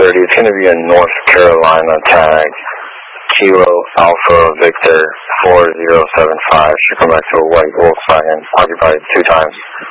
30. It's going to be a North Carolina tag. Kilo Alpha Victor 4075. Should come back to a white Volkswagen, occupied 2 times.